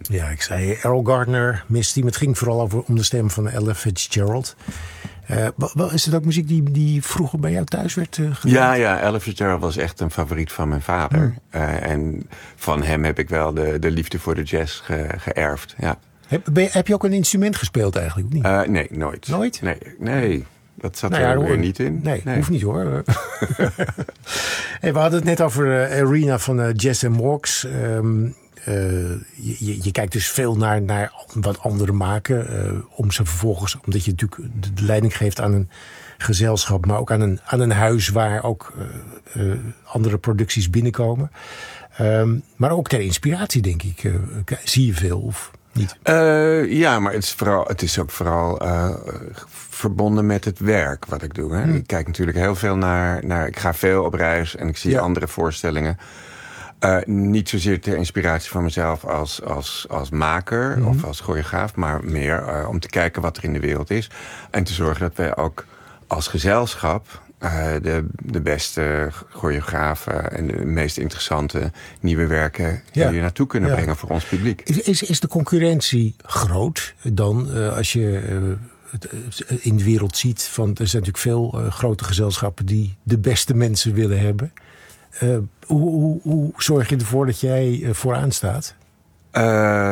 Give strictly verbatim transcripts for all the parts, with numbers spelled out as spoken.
Ja, ik zei Errol Gardner, Miss Team. Het ging vooral over om de stem van Ella Fitzgerald. Uh, wel, is het ook muziek die, die vroeger bij jou thuis werd uh, gedaan? Ja, ja, Ella Fitzgerald was echt een favoriet van mijn vader. Hmm. Uh, en van hem heb ik wel de, de liefde voor de jazz ge, geërfd, ja. Heb, ben je, heb je ook een instrument gespeeld eigenlijk, of niet? Uh, nee, nooit. Nooit? Nee, nee. Dat zat nou ja, er hoor, weer niet in. Nee, nee. hoeft niet hoor. Hey, we hadden het net over uh, Arena van uh, Jazz and Morks. Um, uh, je, je kijkt dus veel naar, naar wat anderen maken. Uh, om ze vervolgens, omdat je natuurlijk de, de leiding geeft aan een gezelschap, maar ook aan een, aan een huis waar ook uh, uh, andere producties binnenkomen. Um, maar ook ter inspiratie, denk ik. Uh, zie je veel of niet? Uh, ja, maar het is, vooral, het is ook vooral uh, verbonden met het werk wat ik doe. Hè? Hmm. Ik kijk natuurlijk heel veel naar, naar... Ik ga veel op reis en ik zie ja. andere voorstellingen. Uh, niet zozeer ter inspiratie van mezelf als, als, als maker mm-hmm. of als choreograaf, maar meer uh, om te kijken wat er in de wereld is. En te zorgen dat wij ook als gezelschap uh, de, de beste choreografen en de meest interessante nieuwe werken ja. hier naartoe kunnen ja. brengen voor ons publiek. Is, is, is de concurrentie groot dan uh, als je uh, het, uh, in de wereld ziet? Van, er zijn natuurlijk veel uh, grote gezelschappen die de beste mensen willen hebben. Uh, hoe, hoe, hoe zorg je ervoor dat jij uh, vooraan staat? Uh,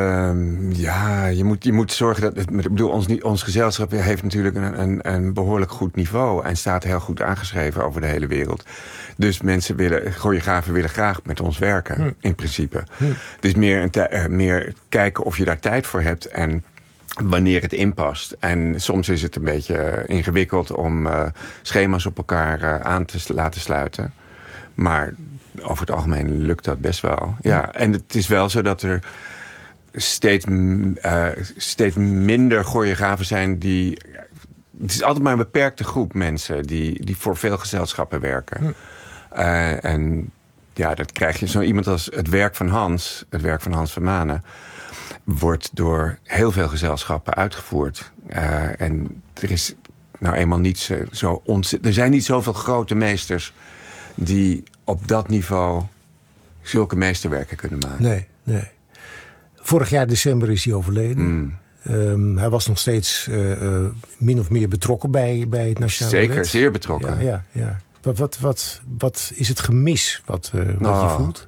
ja, je moet, je moet zorgen dat... Ik bedoel, ons, ons gezelschap heeft natuurlijk een, een, een behoorlijk goed niveau en staat heel goed aangeschreven over de hele wereld. Dus mensen willen, choreografen willen graag met ons werken, hm. in principe. Hm. Dus meer, een tij, uh, meer kijken of je daar tijd voor hebt en wanneer het inpast. En soms is het een beetje ingewikkeld om uh, schema's op elkaar uh, aan te laten sluiten. Maar over het algemeen lukt dat best wel. Ja, en het is wel zo dat er steeds, uh, steeds minder choreografen zijn die... Het is altijd maar een beperkte groep mensen die, die voor veel gezelschappen werken. Hm. Uh, en ja, dat krijg je. Zo iemand als het werk van Hans, het werk van Hans Vermanen, wordt door heel veel gezelschappen uitgevoerd. Uh, en er is nou eenmaal niet zo, zo ontzettend... Er zijn niet zoveel grote meesters die op dat niveau zulke meesterwerken kunnen maken. Nee, nee. Vorig jaar december is hij overleden. Mm. Um, hij was nog steeds uh, uh, min of meer betrokken bij, bij het Nationale Zeker, Ballet. zeer betrokken. Ja, ja, ja. Wat, wat, wat, wat is het gemis wat, uh, wat oh. je voelt?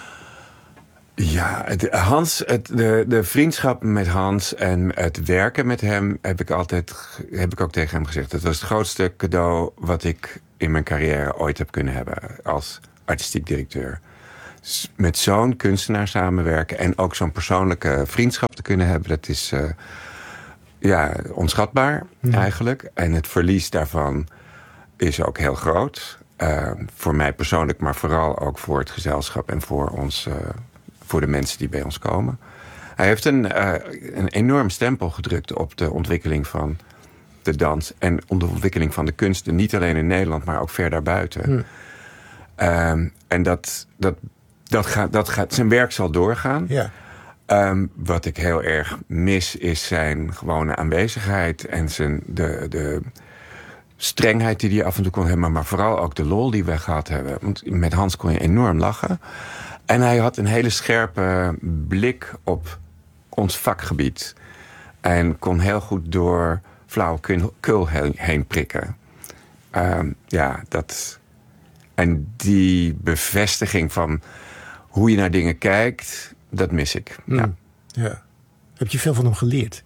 Ja, het, Hans, het, de, de vriendschap met Hans en het werken met hem heb ik altijd, heb ik ook tegen hem gezegd. Het was het grootste cadeau wat ik in mijn carrière ooit heb kunnen hebben als artistiek directeur. Met zo'n kunstenaar samenwerken en ook zo'n persoonlijke vriendschap te kunnen hebben, dat is uh, ja, onschatbaar mm. eigenlijk. En het verlies daarvan is ook heel groot. Uh, voor mij persoonlijk, maar vooral ook voor het gezelschap en voor ons, uh, voor de mensen die bij ons komen. Hij heeft een, uh, een enorm stempel gedrukt op de ontwikkeling van de dans en de ontwikkeling van de kunsten. Niet alleen in Nederland, maar ook ver daarbuiten. Hmm. Um, en dat, dat, dat, gaat, dat gaat, zijn werk zal doorgaan. Ja. Um, wat ik heel erg mis is zijn gewone aanwezigheid en zijn de, de strengheid die hij af en toe kon hebben, maar vooral ook de lol die we gehad hebben. Want met Hans kon je enorm lachen. En hij had een hele scherpe blik op ons vakgebied. En kon heel goed door flauwekul heen, heen prikken. Um, ja, dat... En die bevestiging van hoe je naar dingen kijkt, dat mis ik. Mm. Ja. Ja. Heb je veel van hem geleerd?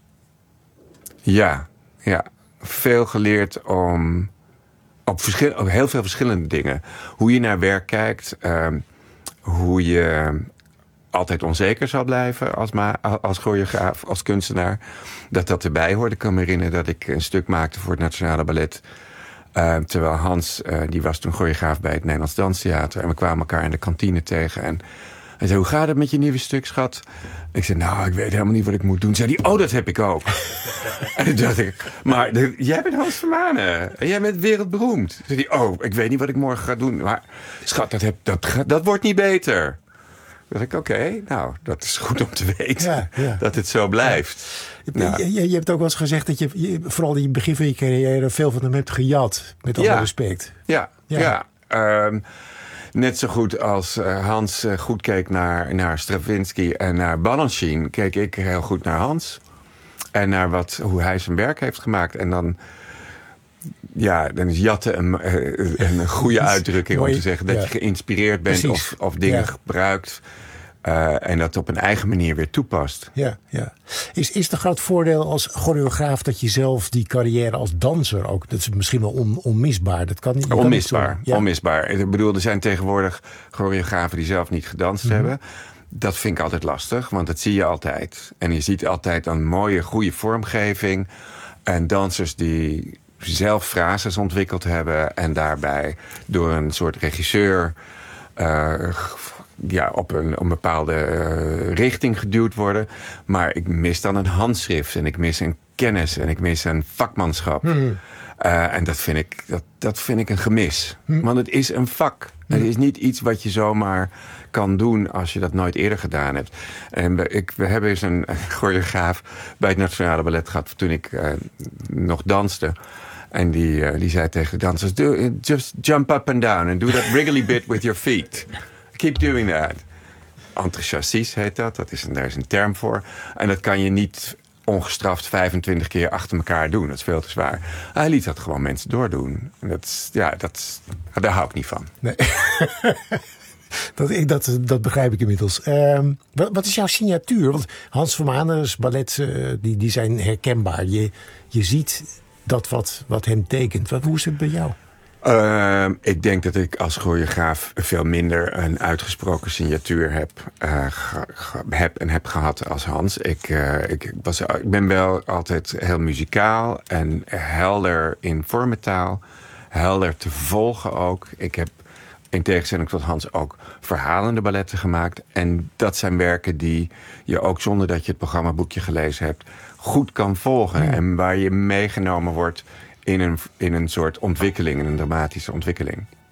Ja, ja. Veel geleerd om op, verschil, op heel veel verschillende dingen. Hoe je naar werk kijkt. Um, hoe je altijd onzeker zal blijven als, ma- als choreograaf, als kunstenaar. Dat dat erbij hoorde. Ik kan me herinneren dat ik een stuk maakte voor het Nationale Ballet. Uh, terwijl Hans, uh, die was toen choreograaf bij het Nederlands Danstheater. En we kwamen elkaar in de kantine tegen. En hij zei, hoe gaat het met je nieuwe stuk, schat? Ik zei, nou, ik weet helemaal niet wat ik moet doen. Zei hij, oh, dat heb ik ook. En toen dacht ik, maar de, jij bent Hans Vermanen. En jij bent wereldberoemd. Zei hij, oh, ik weet niet wat ik morgen ga doen. Maar schat, dat, heb, dat, dat wordt niet beter. Toen dacht ik, oké, okay, nou, dat is goed om te weten. Ja, ja. Dat het zo blijft. Ja. Ja. Je, je, je hebt ook wel eens gezegd dat je, je vooral in het begin van je carrière veel van hem hebt gejat. Met alle ja. respect. Ja, ja. ja. Um, net zo goed als uh, Hans uh, goed keek naar, naar Stravinsky en naar Balanchine, keek ik heel goed naar Hans. En naar wat, hoe hij zijn werk heeft gemaakt. En dan, ja, dan is jatten een, een goede uitdrukking om te zeggen dat ja. je geïnspireerd bent of, of dingen ja. gebruikt. Uh, en dat op een eigen manier weer toepast. Ja, ja. Is, is het een groot voordeel als choreograaf dat je zelf die carrière als danser ook... dat is misschien wel on, onmisbaar. Dat kan niet. Onmisbaar, kan niet ja. onmisbaar. Ik bedoel, er zijn tegenwoordig choreografen die zelf niet gedanst mm-hmm. hebben. Dat vind ik altijd lastig, want dat zie je altijd. En je ziet altijd een mooie, goede vormgeving. En dansers die zelf frases ontwikkeld hebben... en daarbij door een soort regisseur... Uh, ja, op een, op een bepaalde uh, richting geduwd worden. Maar ik mis dan een handschrift en ik mis een kennis en ik mis een vakmanschap. Hmm. Uh, en dat vind ik, dat, dat vind ik een gemis. Hmm. Want het is een vak. Hmm. Het is niet iets wat je zomaar kan doen als je dat nooit eerder gedaan hebt. En we, ik, we hebben eens een choreograaf bij het Nationale Ballet gehad toen ik uh, nog danste. En die, uh, die zei tegen de dansers, do, just jump up and down and do that wriggly bit with your feet. Keep doing that. Entrechassis heet dat. Dat is een, daar is een term voor. En dat kan je niet ongestraft vijfentwintig keer achter elkaar doen. Dat is veel te zwaar. Hij liet dat gewoon mensen doordoen. En dat, ja, dat, daar hou ik niet van. Nee. dat, dat, dat begrijp ik inmiddels. Um, wat, wat is jouw signatuur? Want Hans Vermaander's ballet, uh, die, die zijn herkenbaar. Je, je ziet dat wat, wat hem tekent. Wat, hoe is het bij jou? Uh, ik denk dat ik als choreograaf veel minder een uitgesproken signatuur heb, uh, ge, ge, heb en heb gehad als Hans. Ik, uh, ik, was, ik ben wel altijd heel muzikaal en helder in vormentaal. Helder te volgen ook. Ik heb in tegenstelling tot Hans ook verhalende balletten gemaakt. En dat zijn werken die je ook zonder dat je het programmaboekje gelezen hebt goed kan volgen. Ja. En waar je meegenomen wordt in een, in een soort ontwikkeling, in een dramatische ontwikkeling.